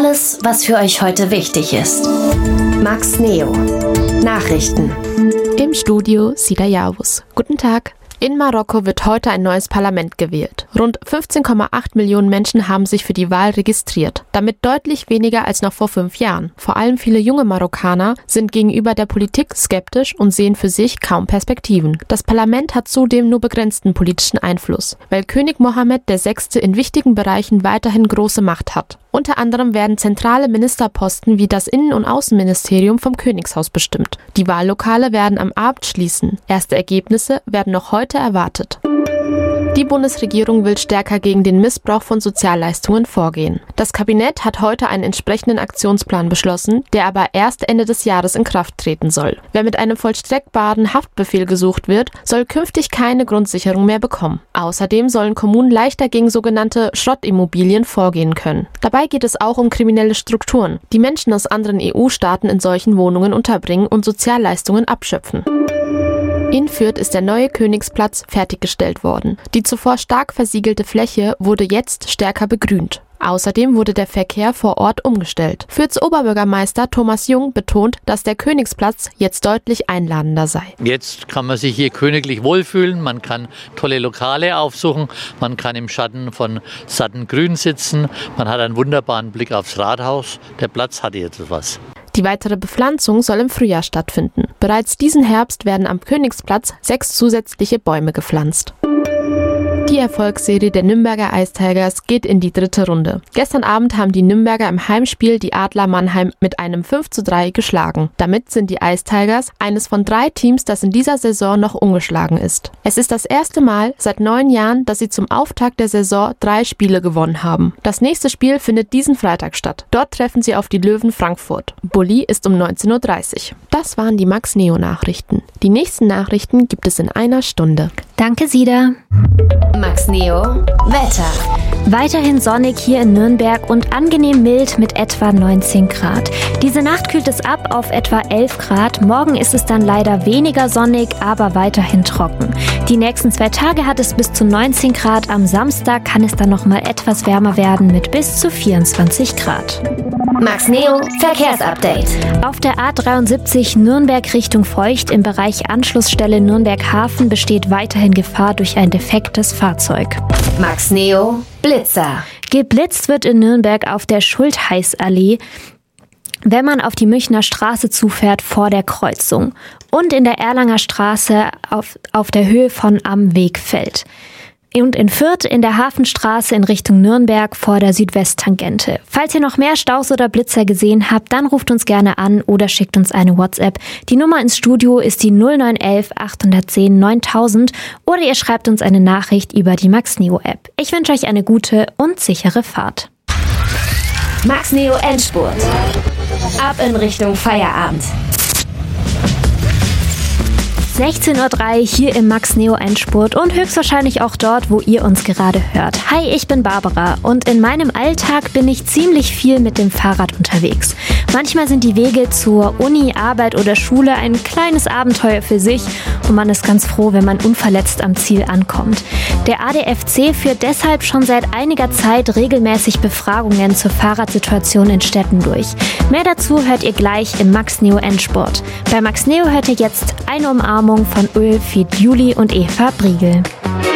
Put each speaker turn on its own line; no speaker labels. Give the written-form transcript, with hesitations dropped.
Alles, was für euch heute wichtig ist. Max Neo. Nachrichten.
Im Studio Sida Yavuz. Guten Tag. In Marokko wird heute ein neues Parlament gewählt. Rund 15,8 Millionen Menschen haben sich für die Wahl registriert. Damit deutlich weniger als noch vor 5 Jahren. Vor allem viele junge Marokkaner sind gegenüber der Politik skeptisch und sehen für sich kaum Perspektiven. Das Parlament hat zudem nur begrenzten politischen Einfluss, weil König Mohammed VI. In wichtigen Bereichen weiterhin große Macht hat. Unter anderem werden zentrale Ministerposten wie das Innen- und Außenministerium vom Königshaus bestimmt. Die Wahllokale werden am Abend schließen. Erste Ergebnisse werden noch heute erwartet. Die Bundesregierung will stärker gegen den Missbrauch von Sozialleistungen vorgehen. Das Kabinett hat heute einen entsprechenden Aktionsplan beschlossen, der aber erst Ende des Jahres in Kraft treten soll. Wer mit einem vollstreckbaren Haftbefehl gesucht wird, soll künftig keine Grundsicherung mehr bekommen. Außerdem sollen Kommunen leichter gegen sogenannte Schrottimmobilien vorgehen können. Dabei geht es auch um kriminelle Strukturen, die Menschen aus anderen EU-Staaten in solchen Wohnungen unterbringen und Sozialleistungen abschöpfen. In Fürth ist der neue Königsplatz fertiggestellt worden. Die zuvor stark versiegelte Fläche wurde jetzt stärker begrünt. Außerdem wurde der Verkehr vor Ort umgestellt. Fürths Oberbürgermeister Thomas Jung betont, dass der Königsplatz jetzt deutlich einladender sei.
Jetzt kann man sich hier königlich wohlfühlen, man kann tolle Lokale aufsuchen, man kann im Schatten von satten Grün sitzen, man hat einen wunderbaren Blick aufs Rathaus. Der Platz hat jetzt was.
Die weitere Bepflanzung soll im Frühjahr stattfinden. Bereits diesen Herbst werden am Königsplatz 6 zusätzliche Bäume gepflanzt. Die Erfolgsserie der Nürnberger Ice Tigers geht in die 3. Runde. Gestern Abend haben die Nürnberger im Heimspiel die Adler Mannheim mit einem 5:3 geschlagen. Damit sind die Ice Tigers eines von 3 Teams, das in dieser Saison noch ungeschlagen ist. Es ist das erste Mal seit 9 Jahren, dass sie zum Auftakt der Saison 3 Spiele gewonnen haben. Das nächste Spiel findet diesen Freitag statt. Dort treffen sie auf die Löwen Frankfurt. Bulli ist um 19:30 Uhr. Das waren die Max Neo Nachrichten. Die nächsten Nachrichten gibt es in einer Stunde.
Danke, Sida.
Max Neo. Wetter.
Weiterhin sonnig hier in Nürnberg und angenehm mild mit etwa 19 Grad. Diese Nacht kühlt es ab auf etwa 11 Grad. Morgen ist es dann leider weniger sonnig, aber weiterhin trocken. Die nächsten 2 Tage hat es bis zu 19 Grad. Am Samstag kann es dann nochmal etwas wärmer werden mit bis zu 24 Grad.
Max Neo Verkehrsupdate.
Auf der A73 Nürnberg Richtung Feucht im Bereich Anschlussstelle Nürnberg-Hafen besteht weiterhin Gefahr durch ein defektes Fahrzeug.
Max Neo Blitzer.
Geblitzt wird in Nürnberg auf der Schultheißallee, wenn man auf die Münchner Straße zufährt vor der Kreuzung und in der Erlanger Straße auf der Höhe von Am Wegfeld. Und in Fürth in der Hafenstraße in Richtung Nürnberg vor der Südwesttangente. Falls ihr noch mehr Staus oder Blitzer gesehen habt, dann ruft uns gerne an oder schickt uns eine WhatsApp. Die Nummer ins Studio ist die 0911 810 9000 oder ihr schreibt uns eine Nachricht über die Max Neo App. Ich wünsche euch eine gute und sichere Fahrt.
Max Neo Endspurt. Ab in Richtung Feierabend.
16:03 Uhr hier im Max Neo Endspurt und höchstwahrscheinlich auch dort, wo ihr uns gerade hört. Hi, ich bin Barbara und in meinem Alltag bin ich ziemlich viel mit dem Fahrrad unterwegs. Manchmal sind die Wege zur Uni, Arbeit oder Schule ein kleines Abenteuer für sich und man ist ganz froh, wenn man unverletzt am Ziel ankommt. Der ADFC führt deshalb schon seit einiger Zeit regelmäßig Befragungen zur Fahrradsituation in Städten durch. Mehr dazu hört ihr gleich im Max Neo Endspurt. Bei Max Neo hört ihr jetzt eine Umarmung von Ulf, Juli und Eva Briegel.